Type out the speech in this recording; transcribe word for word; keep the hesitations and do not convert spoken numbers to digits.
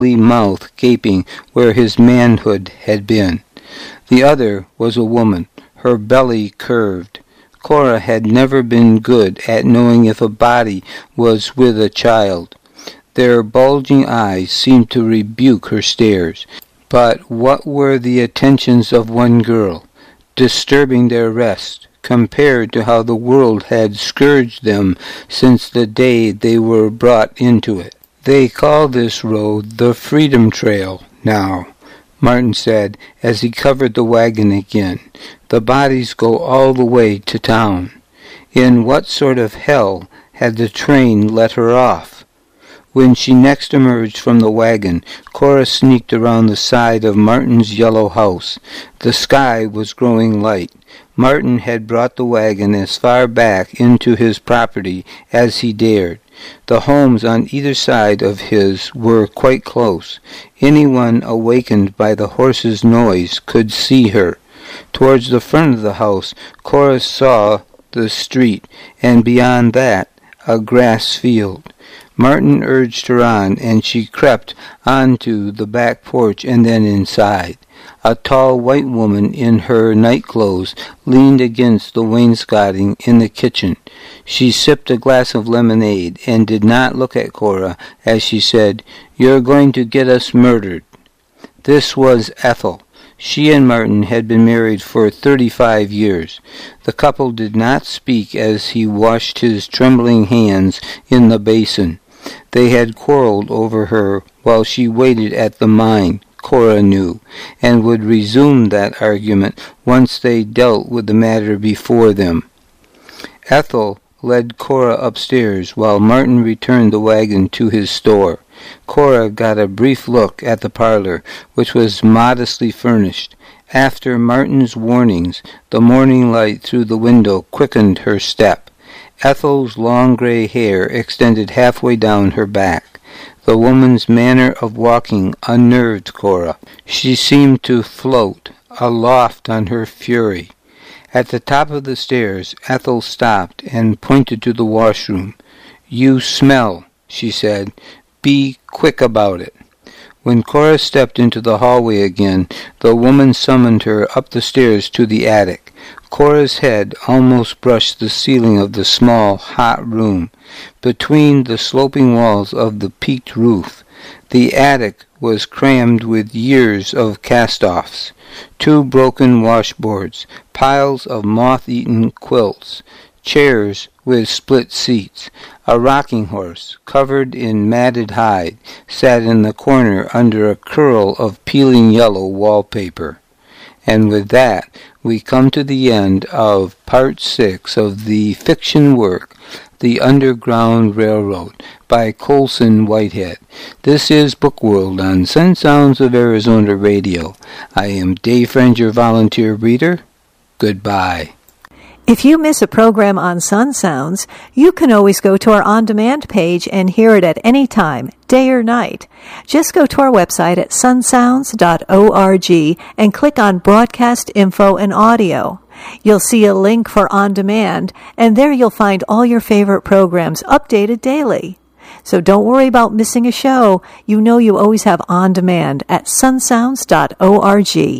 mouth gaping where his manhood had been. The other was a woman, her belly curved. Cora had never been good at knowing if a body was with a child. Their bulging eyes seemed to rebuke her stares. But what were the attentions of one girl, disturbing their rest, compared to how the world had scourged them since the day they were brought into it? "They call this road the Freedom Trail now," Martin said as he covered the wagon again. "The bodies go all the way to town. In what sort of hell had the train let her off?" When she next emerged from the wagon, Cora sneaked around the side of Martin's yellow house. The sky was growing light. Martin had brought the wagon as far back into his property as he dared. The homes on either side of his were quite close. Anyone awakened by the horse's noise could see her. Towards the front of the house, Cora saw the street, and beyond that, a grass field. Martin urged her on, and she crept onto the back porch and then inside. A tall white woman in her night clothes leaned against the wainscoting in the kitchen. She sipped a glass of lemonade and did not look at Cora as she said, "You're going to get us murdered." This was Ethel. She and Martin had been married for thirty-five years. The couple did not speak as he washed his trembling hands in the basin. They had quarreled over her while she waited at the mine, Cora knew, and would resume that argument once they dealt with the matter before them. Ethel led Cora upstairs while Martin returned the wagon to his store. Cora got a brief look at the parlor, which was modestly furnished. After Martin's warnings, the morning light through the window quickened her step. Ethel's long gray hair extended halfway down her back. The woman's manner of walking unnerved Cora. She seemed to float aloft on her fury. At the top of the stairs, Ethel stopped and pointed to the washroom. "You smell," she said. "Be quick about it." When Cora stepped into the hallway again, the woman summoned her up the stairs to the attic. Cora's head almost brushed the ceiling of the small, hot room. Between the sloping walls of the peaked roof, the attic was crammed with years of cast-offs. Two broken washboards, piles of moth-eaten quilts, chairs with split seats. A rocking horse, covered in matted hide, sat in the corner under a curl of peeling yellow wallpaper. And with that, we come to the end of Part six of the fiction work, The Underground Railroad, by Colson Whitehead. This is Bookworld on Sun Sounds of Arizona Radio. I am Dave Friend, your volunteer reader. Goodbye. If you miss a program on Sun Sounds, you can always go to our on-demand page and hear it at any time, day or night. Just go to our website at sun sounds dot org and click on Broadcast Info and Audio. You'll see a link for On Demand, and there you'll find all your favorite programs updated daily. So don't worry about missing a show. You know you always have On Demand at sun sounds dot org.